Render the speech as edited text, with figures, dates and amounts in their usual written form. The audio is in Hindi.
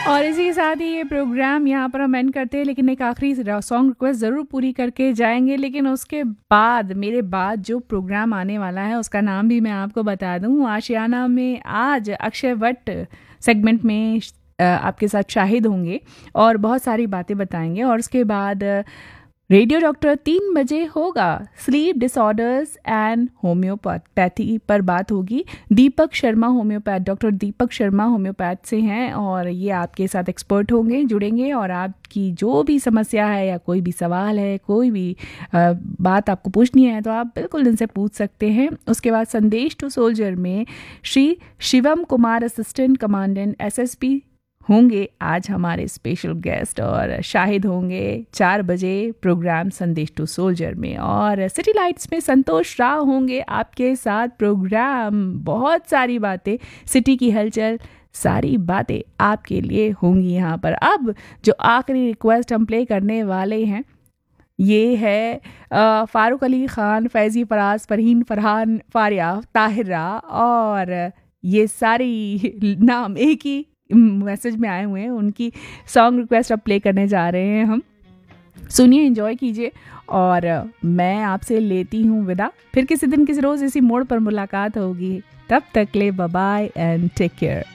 और इसी के साथ ही ये प्रोग्राम यहाँ पर हम एंड करते हैं, लेकिन एक आखिरी सॉन्ग रिक्वेस्ट ज़रूर पूरी करके जाएंगे। लेकिन उसके बाद मेरे बाद जो प्रोग्राम आने वाला है उसका नाम भी मैं आपको बता दूँ। आशियाना में आज अक्षय वट सेगमेंट में आपके साथ शाहिद होंगे और बहुत सारी बातें बताएंगे। और उसके बाद रेडियो डॉक्टर 3 बजे होगा, स्लीप डिसऑर्डर्स एंड होम्योपैथी पर बात होगी। Deepak Sharma homeopath, doctor Deepak Sharma homeopath से हैं और ये आपके साथ एक्सपर्ट होंगे, जुड़ेंगे और आपकी जो भी समस्या है या कोई भी सवाल है, कोई भी बात आपको पूछनी है तो आप बिल्कुल इनसे पूछ सकते हैं। उसके बाद संदेश टू सोल्जर में Shri Shivam Kumar assistant commandant SSP होंगे आज हमारे स्पेशल गेस्ट और शाहिद होंगे 4 बजे प्रोग्राम संदेश टू सोल्जर में। और सिटी लाइट्स में संतोष राव होंगे आपके साथ प्रोग्राम। बहुत सारी बातें, सिटी की हलचल, सारी बातें आपके लिए होंगी यहाँ पर। अब जो आखिरी रिक्वेस्ट हम प्ले करने वाले हैं ये है फ़ारूक अली ख़ान, फैज़ी फराज, फ़रहीन, फ़रहान, फ़ारिया, ताहिरा और ये सारी नाम एक ही मैसेज में आए हुए हैं। उनकी सॉन्ग रिक्वेस्ट अब प्ले करने जा रहे हैं हम। सुनिए, एंजॉय कीजिए और मैं आपसे लेती हूँ विदा। फिर किसी दिन किसी रोज़ इसी मोड़ पर मुलाकात होगी। तब तक ले bye bye and take care.